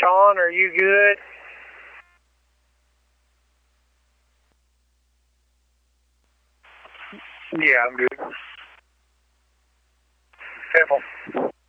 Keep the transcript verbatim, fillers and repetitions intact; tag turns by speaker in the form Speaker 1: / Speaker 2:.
Speaker 1: Sean, are you good? Yeah, I'm good. Careful.